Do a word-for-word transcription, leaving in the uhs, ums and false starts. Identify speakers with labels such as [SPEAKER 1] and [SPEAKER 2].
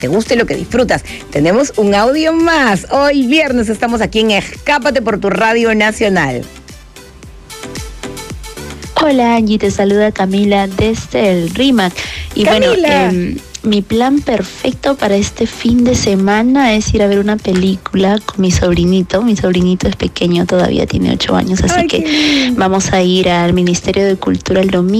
[SPEAKER 1] te gusta y lo que disfrutas. Tenemos un audio más. Hoy viernes estamos aquí en Escápate por tu Radio Nacional.
[SPEAKER 2] Hola Angie, te saluda Camila desde el RIMAC. Y
[SPEAKER 1] Camila.
[SPEAKER 2] bueno, eh, mi plan perfecto para este fin de semana es ir a ver una película con mi sobrinito. Mi sobrinito es pequeño, todavía tiene ocho años, así
[SPEAKER 1] Ay,
[SPEAKER 2] que vamos a ir al Ministerio de Cultura el domingo.